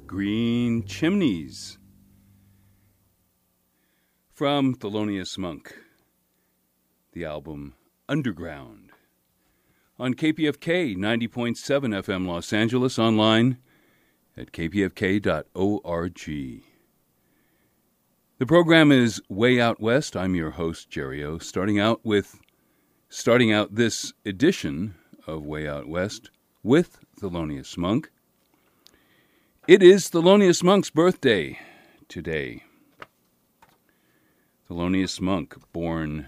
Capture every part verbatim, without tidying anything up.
Green Chimneys from Thelonious Monk, the album Underground, on K P F K ninety point seven F M Los Angeles, online at k p f k dot org. The program is Way Out West. I'm your host, Jerry O, starting out with starting out this edition of Way Out West with Thelonious Monk. It is Thelonious Monk's birthday today. Thelonious Monk, born,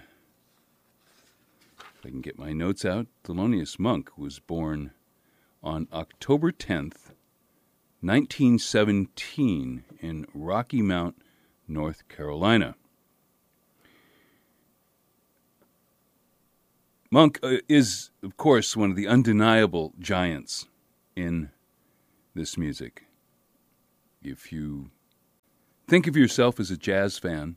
if I can get my notes out, Thelonious Monk was born on October tenth, nineteen seventeen, in Rocky Mount, North Carolina. Monk uh, is, of course, one of the undeniable giants in this music. If you think of yourself as a jazz fan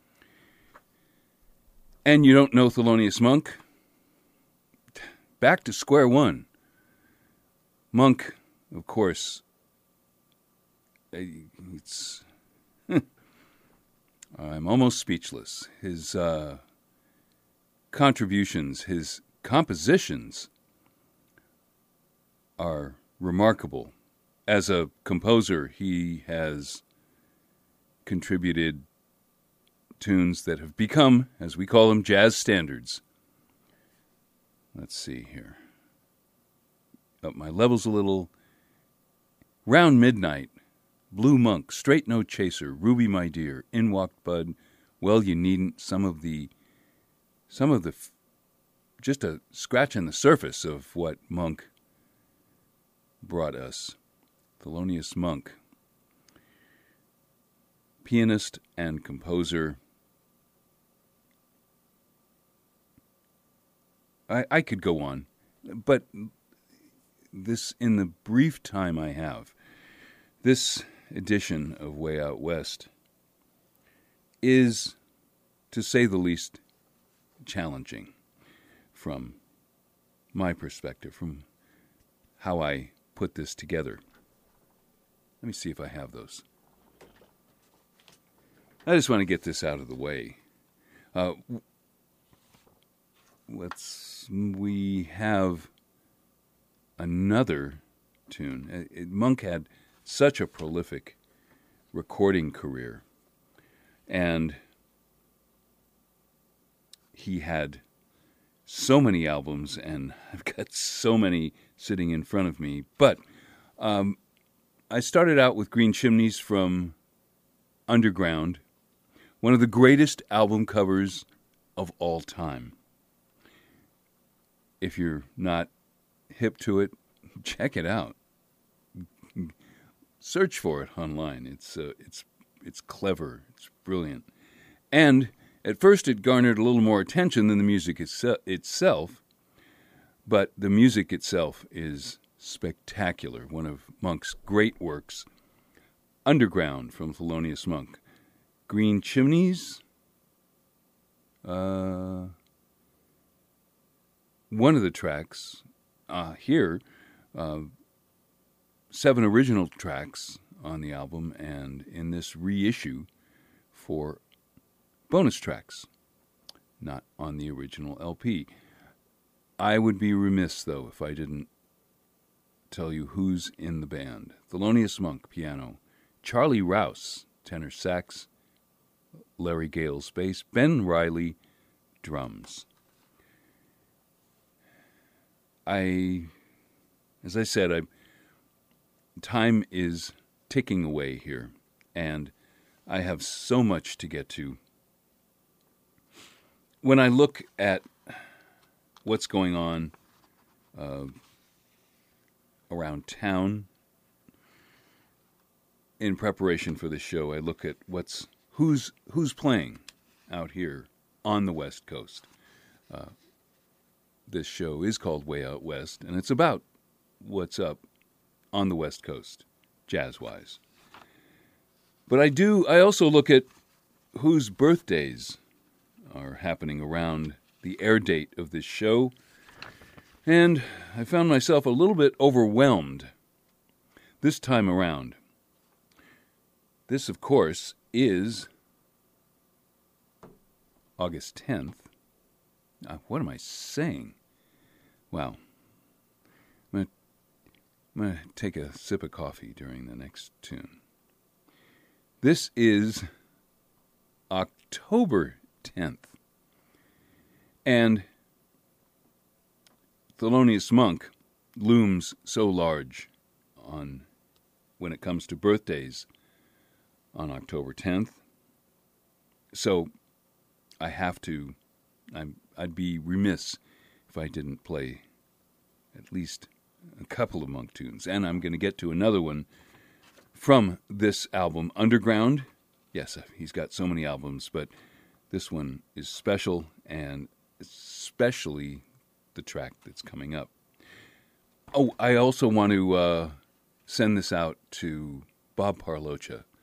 and you don't know Thelonious Monk, back to square one. Monk, of course, it's I'm almost speechless. His uh, contributions, his compositions are remarkable. As a composer, he has contributed tunes that have become, as we call them, jazz standards. Let's see here. Up my levels a little. Round Midnight, Blue Monk, Straight No Chaser, Ruby My Dear, In Walked Bud, Well You Needn't, some of the, some of the, just a scratch on the surface of what Monk brought us. Thelonious Monk, pianist and composer. I, I could go on, but this, in the brief time I have, this edition of Way Out West is, to say the least, challenging from my perspective, from how I put this together. Let me see if I have those. I just want to get this out of the way. Uh, let's. We have another tune. Uh, Monk had such a prolific recording career, and he had so many albums, and I've got so many sitting in front of me. But um, I started out with Green Chimneys from Underground, one of the greatest album covers of all time. If you're not hip to it, check it out. Search for it online. It's uh, it's it's clever. It's brilliant. And at first it garnered a little more attention than the music itse- itself, but the music itself is spectacular. One of Monk's great works. Underground from Thelonious Monk. Green Chimneys. Uh, one of the tracks uh, here, uh, seven original tracks on the album, and in this reissue, four bonus tracks, not on the original L P. I would be remiss, though, if I didn't tell you who's in the band. Thelonious Monk, piano. Charlie Rouse, tenor sax. Larry Gales, bass. Ben Riley, drums. I, as I said, I, time is ticking away here, and I have so much to get to. When I look at what's going on uh, around town in preparation for the show, I look at what's who's who's playing out here on the West Coast. Uh, this show is called Way Out West, and it's about what's up on the West Coast, jazz-wise. But I do. I also look at whose birthdays are happening around the air date of this show, and I found myself a little bit overwhelmed this time around This, of course, is August tenth. Uh, what am I saying? Wow. I'm going I'm going to take a sip of coffee during the next tune. This is October tenth. And Thelonious Monk looms so large on when it comes to birthdays on October tenth. So I have to, I'm, I'd be remiss if I didn't play at least a couple of Monk tunes. And I'm going to get to another one from this album, Underground. Yes, he's got so many albums, but this one is special, and especially the track that's coming up. Oh, I also want to uh, send this out to Bob Parlocha,